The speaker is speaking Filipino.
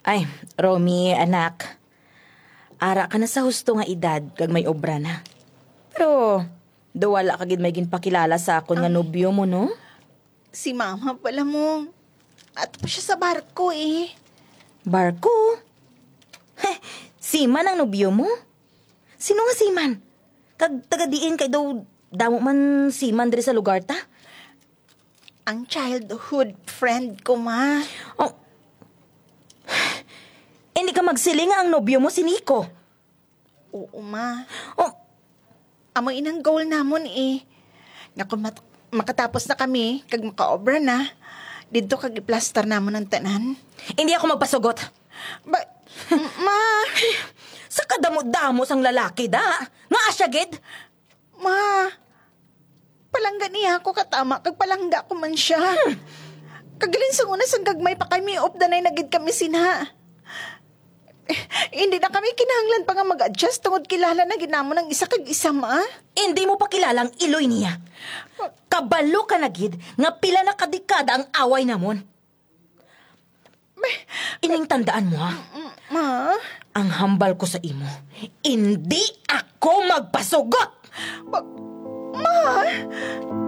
Ay, Romy, anak. Ara ka na sa husto nga edad kag may obra na. Pero, wala ka gid may ginpakilala sa akon nga nobyo mo, no? Si mama pala mo. At pa siya sa barko eh. Barko? Heh, Siman ang nobyo mo? Sino nga Siman? Kag taga-diin kay daw damo man Siman diri sa lugar ta? Ang childhood friend ko, ma. Oh. Hindi ka magsiling nga ang nobyo mo si Nico. Oo, ma. Oh, Amo inang goal namon eh. Nga kung makatapos na kami, kag makaobra na, dito kag i-plaster namon ang tanan. hindi ako magpasugot. Ma, Sa kadamo-damo sang lalaki da. Nga asya gid. ma, palangga niya ako katama, kag palangga ko man siya. Kagalin sa una sang gagmay pa kami, opdanay na gid kami sinha. Hindi na kami kinahanglan pa nga mag-adjust tungod kilala na ginamo ng isa kag isa, ma. Hindi mo pa kilalang iloy niya. Kabalo ka na gid nga pila na kadekada ang away namon. Ining tandaan mo ha. Ma, Ang hambal ko sa imo, hindi ako magpasugot! ma,